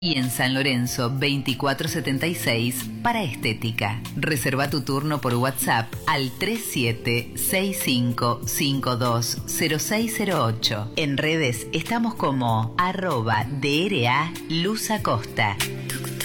Y en San Lorenzo 2476 para estética. Reserva tu turno por WhatsApp al 3765520608. En redes estamos como @DRA Luz Acosta.